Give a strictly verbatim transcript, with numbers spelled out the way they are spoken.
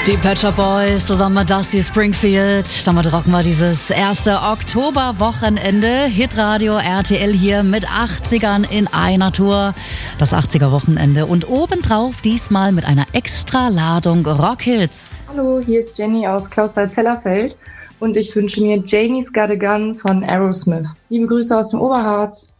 Die Pet Shop Boys zusammen mit Dusty Springfield. Damit rocken wir dieses erste Oktoberwochenende. Hitradio R T L hier mit achtzigern in einer Tour. Das achtziger-Wochenende und obendrauf diesmal mit einer extra Ladung Rockhits. Hallo, hier ist Jenny aus Clausthal-Zellerfeld und ich wünsche mir Janie's Got a Gun von Aerosmith. Liebe Grüße aus dem Oberharz.